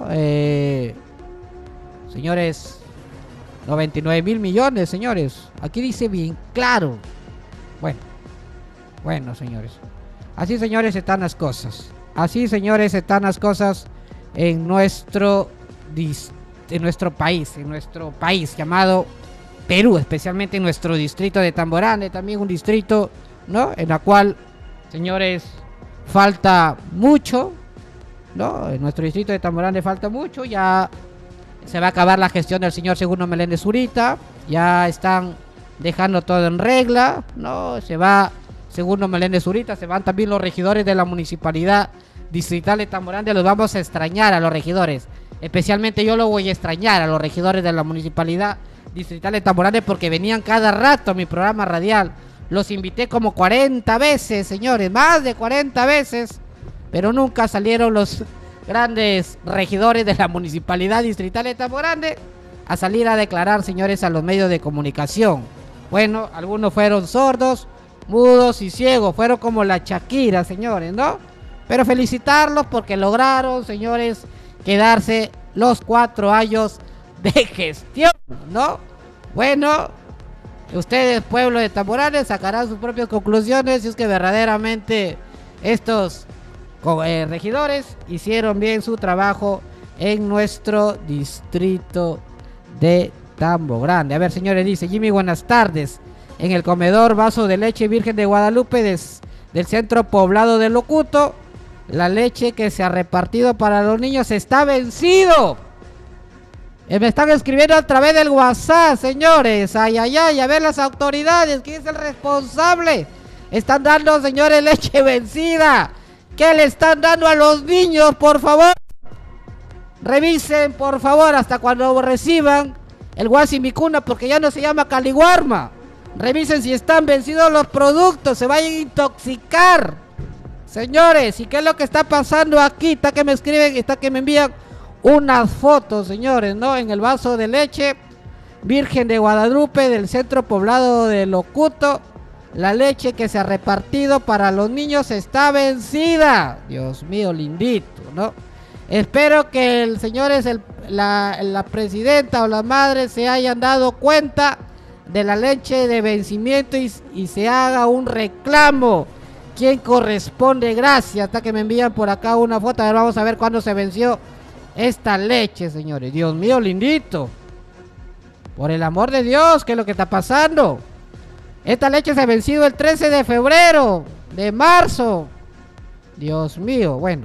Señores, 99.000 millones, señores. Aquí dice bien claro. Bueno, señores. Así, señores, están las cosas. Así, señores, están las cosas en nuestro país llamado Perú, especialmente en nuestro distrito de Tamborane, también un distrito, ¿no?, en la cual, señores, falta mucho, ¿no? En nuestro distrito de Tamborane falta mucho. Ya se va a acabar la gestión del señor Segundo Meléndez Zurita. Ya están dejando todo en regla, ¿no? Se va Segundo Meléndez Zurita, se van también los regidores de la municipalidad distrital de Tamborane. Los vamos a extrañar a los regidores. Especialmente yo lo voy a extrañar a los regidores de la municipalidad distrital de Tamborane, porque venían cada rato a mi programa radial. Los invité como 40 veces, señores, más de 40 veces, pero nunca salieron los grandes regidores de la municipalidad distrital de Tamborane a salir a declarar, señores, a los medios de comunicación. Bueno, algunos fueron sordos, mudos y ciegos, fueron como la Shakira, señores, ¿no? Pero felicitarlos porque lograron, señores, quedarse los 4 años de gestión, ¿no? Bueno, ustedes, pueblo de Tamborane, sacarán sus propias conclusiones si es que verdaderamente estos regidores hicieron bien su trabajo en nuestro distrito de Tamborane. A ver, señores, dice Jimmy, buenas tardes. En el comedor Vaso de Leche Virgen de Guadalupe del centro poblado de Locuto, la leche que se ha repartido para los niños está vencido. Me están escribiendo a través del WhatsApp, señores. Ay, a ver las autoridades, ¿quién es el responsable? Están dando, señores, leche vencida. ¿Qué le están dando a los niños, por favor? Revisen, por favor, hasta cuando reciban el Guasimicuna, porque ya no se llama Caliguarma. Revisen si están vencidos los productos, se vayan a intoxicar. Señores, ¿y qué es lo que está pasando aquí? Está que me escriben, está que me envían unas fotos, señores, ¿no? En el vaso de leche Virgen de Guadalupe del centro poblado de Locuto, la leche que se ha repartido para los niños está vencida. Dios mío, lindito, ¿no? Espero que el señores, la presidenta o la madre se hayan dado cuenta de la leche de vencimiento y se haga un reclamo. ¿Quién corresponde? Gracias. Hasta que me envían por acá una foto. A ver, vamos a ver cuándo se venció esta leche, señores. Dios mío, lindito. Por el amor de Dios, ¿qué es lo que está pasando? Esta leche se ha vencido el 13 de febrero, de marzo. Dios mío, bueno.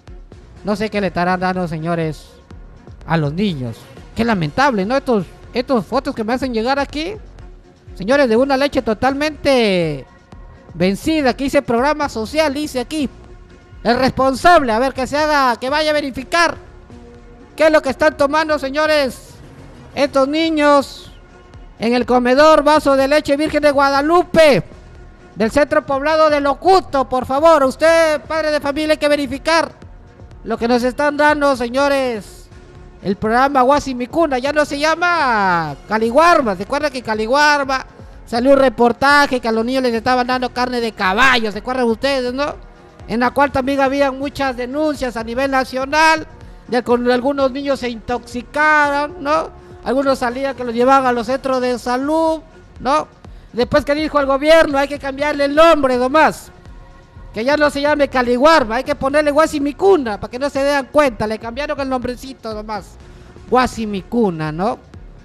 No sé qué le estarán dando, señores, a los niños. Qué lamentable, ¿no? Estos fotos que me hacen llegar aquí, señores, de una leche totalmente vencida. Aquí dice programa social, dice aquí. El responsable, a ver, que se haga, que vaya a verificar qué es lo que están tomando, señores, estos niños en el comedor Vaso de Leche Virgen de Guadalupe del centro poblado de Locuto. Por favor, usted, padre de familia, hay que verificar lo que nos están dando, señores. El programa Guasimicuna ya no se llama Caliguarma. ¿Se acuerdan que Caliguarma salió un reportaje que a los niños les estaban dando carne de caballo? ¿Se acuerdan ustedes, no? En la cual también había muchas denuncias a nivel nacional de que algunos niños se intoxicaron, ¿no? Algunos salían que los llevaban a los centros de salud, ¿no? Después, que dijo el gobierno, hay que cambiarle el nombre nomás, que ya no se llame Caliguarma, hay que ponerle Guasimicuna para que no se den cuenta. Le cambiaron el nombrecito nomás, Guasimicuna, ¿no?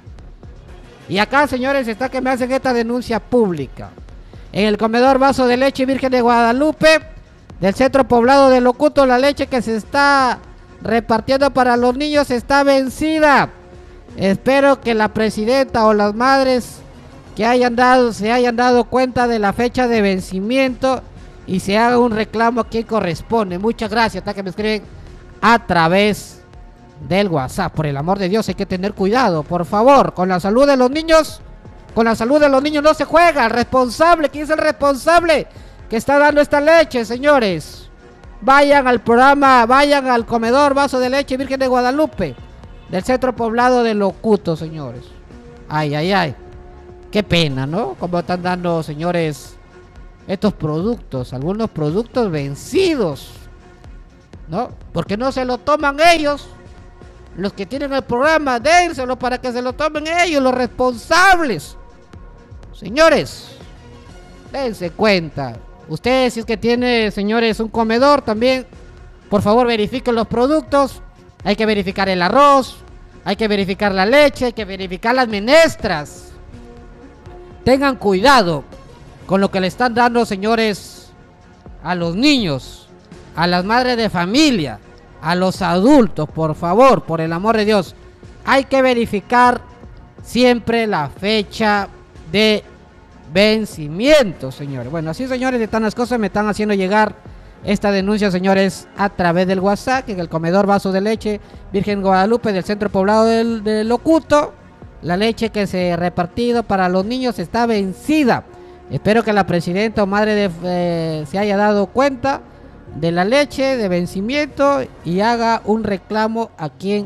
Y acá, señores, está que me hacen esta denuncia pública. En el comedor Vaso de Leche Virgen de Guadalupe del centro poblado de Locuto, la leche que se está repartiendo para los niños está vencida. Espero que la presidenta o las madres que se hayan dado cuenta de la fecha de vencimiento y se haga un reclamo a quien corresponde. Muchas gracias. Hasta que me escriben a través del WhatsApp. Por el amor de Dios, hay que tener cuidado, por favor, con la salud de los niños. Con la salud de los niños no se juega. El responsable, ¿quién es el responsable que está dando esta leche, señores? Vayan al programa, vayan al comedor Vaso de Leche Virgen de Guadalupe del centro poblado de Locuto, señores. Ay. Qué pena, ¿no? Como están dando, señores, estos productos, algunos productos vencidos, ¿no? Porque no se lo toman ellos. Los que tienen el programa, dénselo para que se lo tomen ellos, los responsables. Señores, dense cuenta. Ustedes, si es que tiene, señores, un comedor también, por favor verifiquen los productos. Hay que verificar el arroz, hay que verificar la leche, hay que verificar las menestras. Tengan cuidado con lo que le están dando, señores, a los niños, a las madres de familia, a los adultos, por favor, por el amor de Dios. Hay que verificar siempre la fecha de vencimiento, señores. Bueno, así, señores, están las cosas. Me están haciendo llegar esta denuncia, señores, a través del WhatsApp, en el comedor Vaso de Leche Virgen Guadalupe del centro poblado del Locuto. La leche que se ha repartido para los niños está vencida. Espero que la presidenta o madre se haya dado cuenta de la leche de vencimiento y haga un reclamo a quien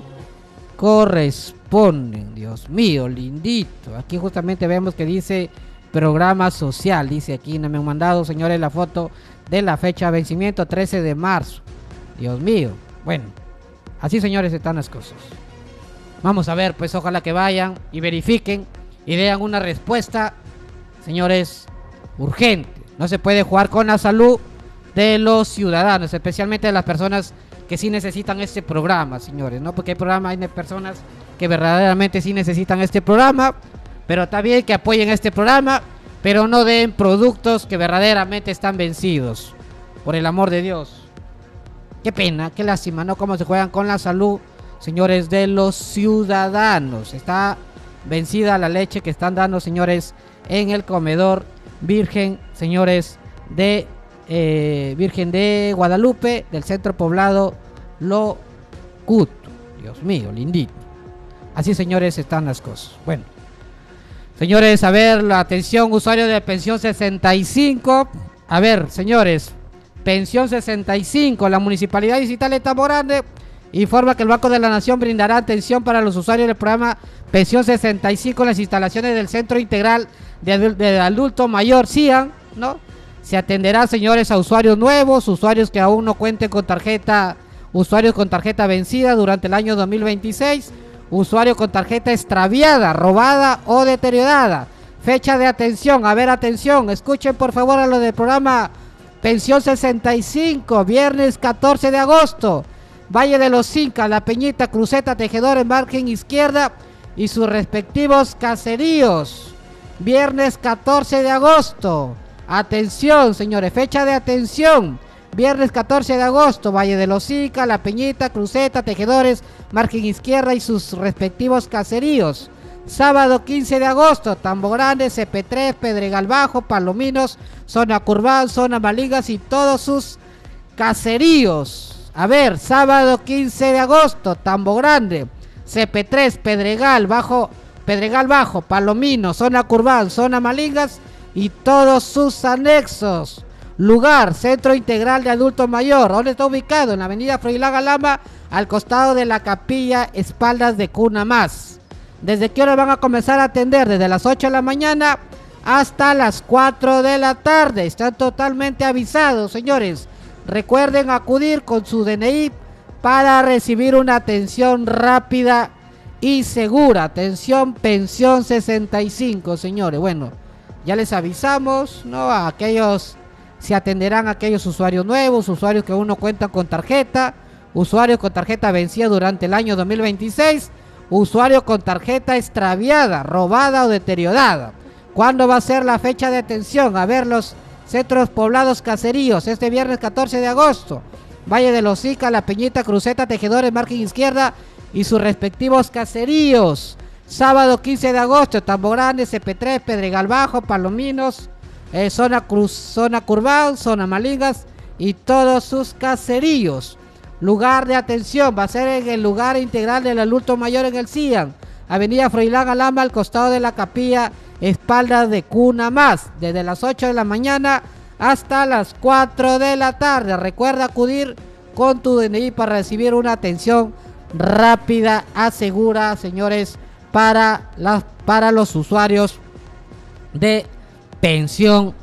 corresponde. Dios mío, lindito. Aquí justamente vemos que dice programa social. Dice aquí, no me han mandado, señores, la foto de la fecha de vencimiento, 13 de marzo. Dios mío. Bueno, así, señores, están las cosas. Vamos a ver, pues ojalá que vayan y verifiquen y den una respuesta, señores, urgente. No se puede jugar con la salud de los ciudadanos, especialmente de las personas que sí necesitan este programa, señores, ¿no? Porque hay personas que verdaderamente sí necesitan este programa, pero está bien que apoyen este programa, pero no den productos que verdaderamente están vencidos. Por el amor de Dios. Qué pena, qué lástima, ¿no? Cómo se juegan con la salud, señores, de los ciudadanos. Está vencida la leche que están dando, señores, en el comedor Virgen, señores, de Virgen de Guadalupe, del centro poblado Locuto. Dios mío, lindito. Así, señores, están las cosas. Bueno, señores, a ver, la atención, usuario de pensión 65. A ver, señores, pensión 65, la Municipalidad Distrital de Tamborane informa que el Banco de la Nación brindará atención para los usuarios del programa Pensión 65 en las instalaciones del Centro Integral de Adulto Mayor, CIAN, ¿no? Se atenderá, señores, a usuarios nuevos, usuarios que aún no cuenten con tarjeta, usuarios con tarjeta vencida durante el año 2026, usuario con tarjeta extraviada, robada o deteriorada. Fecha de atención, a ver, atención, escuchen por favor a lo del programa Pensión 65, viernes 14 de agosto. Valle de los Incas, La Peñita, Cruceta, Tejedores, margen izquierda y sus respectivos caseríos. Viernes 14 de agosto. Atención, señores, fecha de atención. Viernes 14 de agosto, Valle de los Incas, La Peñita, Cruceta, Tejedores, margen izquierda y sus respectivos caseríos. Sábado 15 de agosto, Tambo Grande, CP3, Pedregal Bajo, Palominos, Zona Curván, Zona Maligas y todos sus caseríos. A ver, sábado 15 de agosto, Tambo Grande, CP3, Pedregal Bajo, Palomino, Zona Curván, Zona Malingas y todos sus anexos. Lugar, Centro Integral de Adulto Mayor. ¿Dónde está ubicado? En la avenida Froilán Alhambra, al costado de la capilla, espaldas de Cuna Más. ¿Desde qué hora van a comenzar a atender? Desde las 8 de la mañana hasta las 4 de la tarde. Están totalmente avisados, señores. Recuerden acudir con su DNI para recibir una atención rápida y segura. Atención, pensión 65, señores. Bueno, ya les avisamos, ¿no? A aquellos, se atenderán a aquellos usuarios nuevos, usuarios que aún no cuentan con tarjeta, usuarios con tarjeta vencida durante el año 2026, usuarios con tarjeta extraviada, robada o deteriorada. ¿Cuándo va a ser la fecha de atención? A ver, los centros poblados caseríos, este viernes 14 de agosto, Valle de los Incas, La Peñita, Cruceta, Tejedores, margen izquierda y sus respectivos caseríos. Sábado 15 de agosto, Tambo Grande, CP3, Pedregal Bajo, Palominos, Zona Curván, Zona Malingas y todos sus caseríos. Lugar de atención va a ser en el lugar integral del adulto mayor en el CIAN, avenida Froilán Alhambra, al costado de la capilla, espaldas de Cuna Más, desde las 8 de la mañana hasta las 4 de la tarde. Recuerda acudir con tu DNI para recibir una atención rápida, asegura, señores, para los usuarios de pensión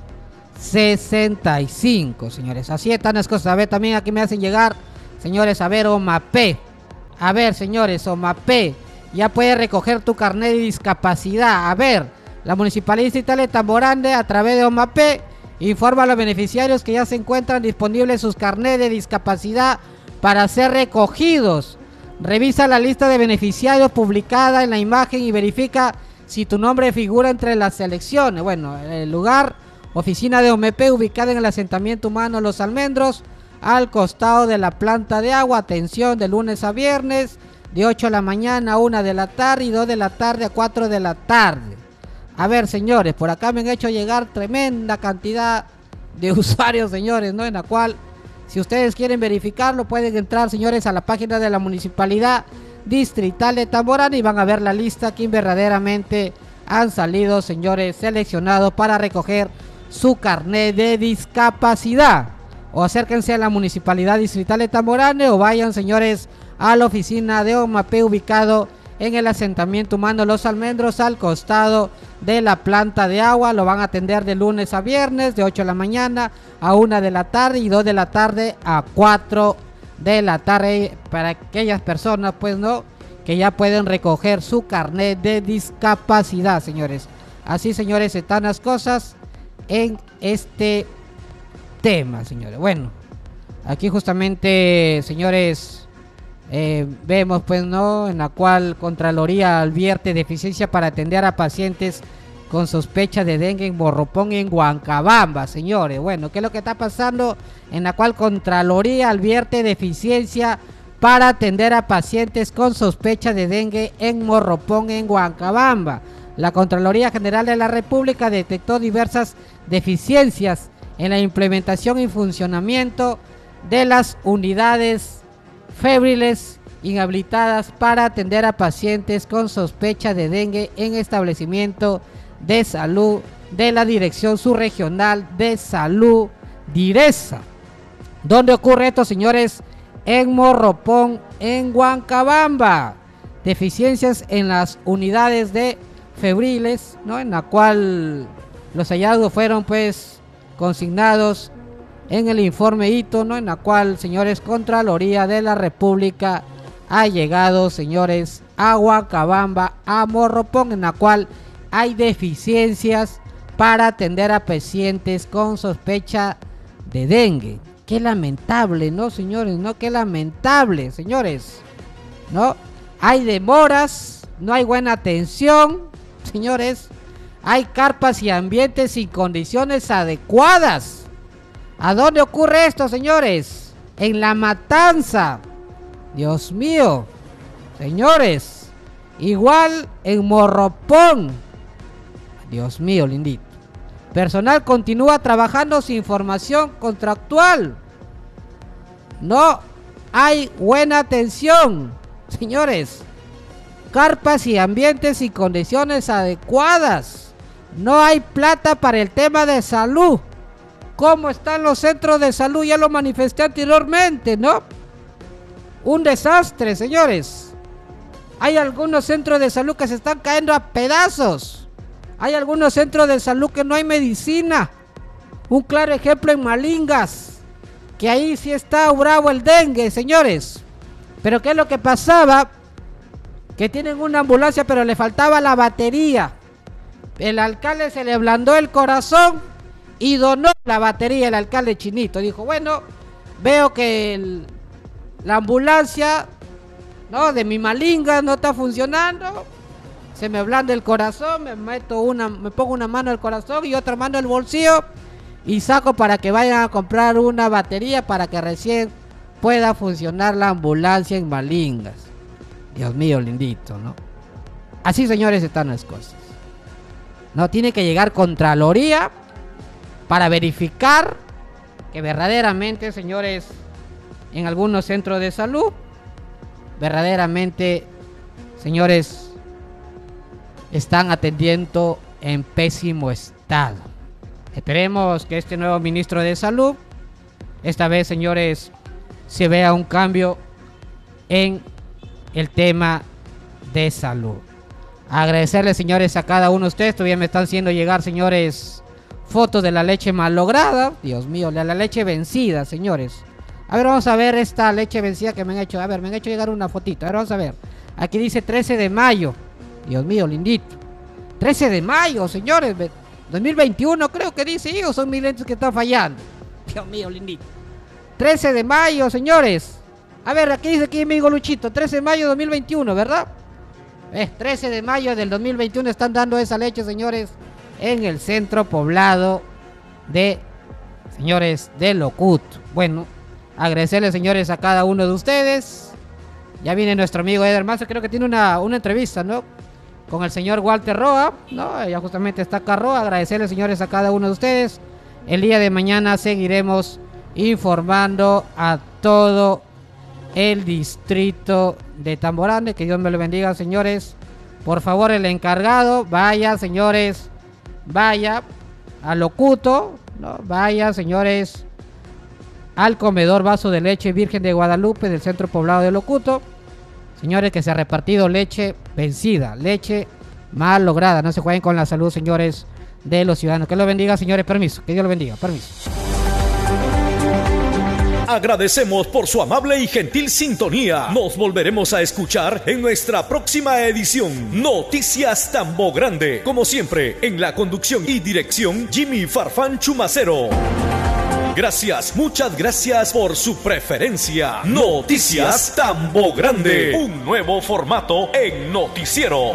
65, señores. Así están las cosas. A ver, también aquí me hacen llegar, señores, a ver, OMAPE. A ver, señores, OMAPE, ya puedes recoger tu carnet de discapacidad. A ver, la Municipalidad Distrital de Tamborande, a través de OMAPE, informa a los beneficiarios que ya se encuentran disponibles sus carnets de discapacidad para ser recogidos. Revisa la lista de beneficiarios publicada en la imagen y verifica si tu nombre figura entre las selecciones. Bueno, el lugar, oficina de OMP ubicada en el asentamiento humano Los Almendros, al costado de la planta de agua. Atención, de lunes a viernes, de 8 de la mañana a 1 de la tarde y 2 de la tarde a 4 de la tarde. A ver, señores, por acá me han hecho llegar tremenda cantidad de usuarios, señores, ¿no? En la cual, si ustedes quieren verificarlo, pueden entrar, señores, a la página de la Municipalidad Distrital de Tamborana y van a ver la lista que verdaderamente han salido, señores, seleccionados para recoger su carnet de discapacidad. O acérquense a la Municipalidad Distrital de Tamborana o vayan, señores, a la oficina de OMAPE ubicado en el asentamiento humano Los Almendros, al costado de la planta de agua. Lo van a atender de lunes a viernes, de 8 de la mañana a 1 de la tarde y 2 de la tarde a 4 de la tarde, para aquellas personas, pues, no, que ya pueden recoger su carnet de discapacidad, señores. Así, señores, están las cosas en este tema, señores. Bueno, aquí justamente, señores, vemos, pues, no, en la cual Contraloría advierte deficiencia para atender a pacientes con sospecha de dengue en Morropón, en Huancabamba, señores. Bueno, ¿qué es lo que está pasando? En la cual Contraloría advierte deficiencia para atender a pacientes con sospecha de dengue en Morropón, en Huancabamba. La Contraloría General de la República detectó diversas deficiencias en la implementación y funcionamiento de las unidades febriles inhabilitadas para atender a pacientes con sospecha de dengue en establecimiento de salud de la Dirección Subregional de Salud, DIRESA. ¿Dónde ocurre esto, señores? En Morropón, en Huancabamba. Deficiencias en las unidades de febriles, ¿no? En la cual los hallazgos fueron, pues, consignados en el informe hito, ¿no? En la cual, señores, Contraloría de la República ha llegado, señores, a Huancabamba, a Morropón, en la cual hay deficiencias para atender a pacientes con sospecha de dengue. Qué lamentable, ¿no, señores? No, qué lamentable, señores, ¿no? Hay demoras, no hay buena atención, señores. Hay carpas y ambientes sin condiciones adecuadas. ¿A dónde ocurre esto, señores? En La Matanza. Dios mío, señores. Igual en Morropón. Dios mío, lindito. Personal continúa trabajando sin formación contractual. No hay buena atención, señores. Carpas y ambientes y condiciones adecuadas. No hay plata para el tema de salud. ¿Cómo están los centros de salud? Ya lo manifesté anteriormente, ¿no? Un desastre, señores. Hay algunos centros de salud que se están cayendo a pedazos. Hay algunos centros de salud que no hay medicina. Un claro ejemplo en Malingas, que ahí sí está bravo el dengue, señores. Pero ¿qué es lo que pasaba? Que tienen una ambulancia, pero le faltaba la batería. El alcalde se le ablandó el corazón y donó la batería. El alcalde Chinito dijo, bueno, veo que la ambulancia, ¿no?, de mi Malinga no está funcionando. Se me ablanda el corazón, me pongo una mano al corazón y otra mano al bolsillo y saco para que vayan a comprar una batería para que recién pueda funcionar la ambulancia en Malingas. Dios mío, lindito, ¿no? Así, señores, están las cosas. No tiene que llegar Contraloría para verificar que verdaderamente, señores, en algunos centros de salud, verdaderamente, señores, están atendiendo en pésimo estado. Esperemos que este nuevo ministro de Salud, esta vez, señores, se vea un cambio en el tema de salud. Agradecerles, señores, a cada uno de ustedes. Todavía me están haciendo llegar, señores, fotos de la leche malograda. Dios mío, de la leche vencida, señores. A ver, vamos a ver esta leche vencida que me han hecho. A ver, me han hecho llegar una fotito. A ver, vamos a ver. Aquí dice 13 de mayo. Dios mío, lindito. 13 de mayo, señores. 2021 creo que dice. Hijo, son mis lentes que están fallando. Dios mío, lindito. 13 de mayo, señores. A ver, aquí dice aquí mi amigo Luchito. 13 de mayo de 2021, ¿verdad? 13 de mayo del 2021 están dando esa leche, señores, en el centro poblado de, señores, de Locut. Bueno, agradecerles, señores, a cada uno de ustedes. Ya viene nuestro amigo Eder Mazo, creo que tiene una entrevista, ¿no? Con el señor Walter Roa, ¿no? Ya justamente está acá Roa. Agradecerles, señores, a cada uno de ustedes. El día de mañana seguiremos informando a todo el distrito de Tamborane. Que Dios me lo bendiga, señores. Por favor, el encargado, vaya, señores, vaya a Locuto, ¿no? Vaya, señores, al comedor Vaso de Leche Virgen de Guadalupe del centro poblado de Locuto. Señores, que se ha repartido leche vencida, leche mal lograda. No se jueguen con la salud, señores, de los ciudadanos. Que Dios lo bendiga, señores. Permiso, que Dios lo bendiga. Permiso. Agradecemos por su amable y gentil sintonía. Nos volveremos a escuchar en nuestra próxima edición. Noticias Tambo Grande. Como siempre, en la conducción y dirección, Jimmy Farfán Chumacero. Gracias, muchas gracias por su preferencia. Noticias Tambo Grande. Un nuevo formato en noticiero.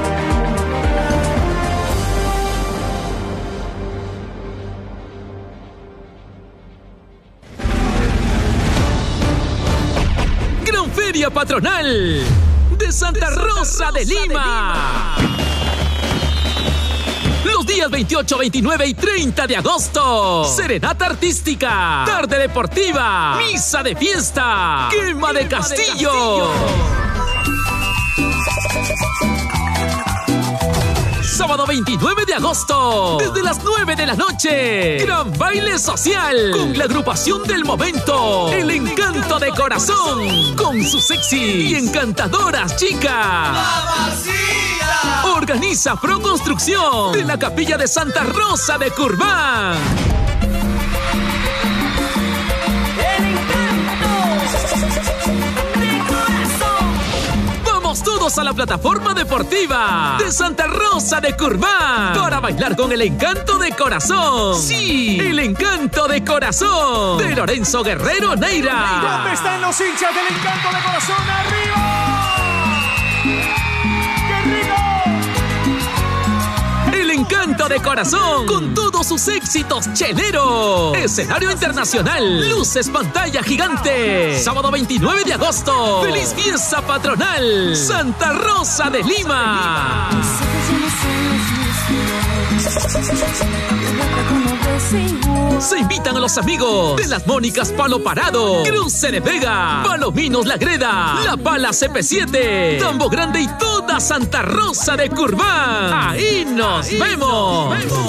Feria Patronal de Santa Rosa de Lima. Los días 28, 29 y 30 de agosto. Serenata artística, tarde deportiva, misa de fiesta, quema de castillo. Sábado 29 de agosto, desde las 9 de la noche, gran baile social con la agrupación del momento, El Encanto de Corazón, con sus sexy y encantadoras chicas. Organiza Pro Construcción de la Capilla de Santa Rosa de Curván. Todos a la plataforma deportiva de Santa Rosa de Curván para bailar con El Encanto de Corazón. Sí, El Encanto de Corazón de Lorenzo Guerrero Neira. ¿Dónde están los hinchas del Encanto de Corazón? ¡Arriba! ¡Qué rico! El Encanto de Corazón con todos sus éxitos cheleros. Escenario internacional, luces, pantalla gigante. Sábado 29 de agosto. ¡Feliz fiesta patronal! Santa Rosa de Lima. Se invitan a los amigos de las Mónicas Palo Parado, Cruce de Vega, Palominos La Greda, La Pala CP7, Tambo Grande y toda Santa Rosa de Curván. Ahí nos vemos.